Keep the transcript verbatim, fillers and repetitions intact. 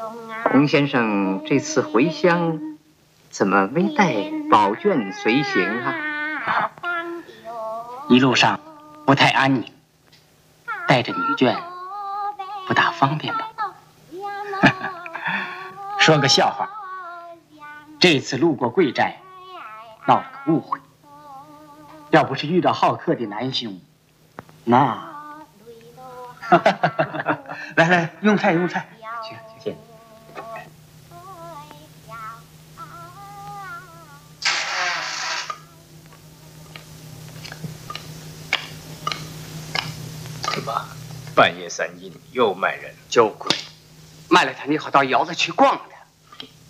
洪先生这次回乡，怎么没带宝卷随行啊？ 啊，一路上不太安宁，带着女眷不大方便吧？说个笑话，这次路过贵寨，闹了个误会。要不是遇到好客的南兄，那……来来，用菜用菜，请请。 怎么半夜三更又卖人？ 酒鬼，卖了他，你好到窑子去逛。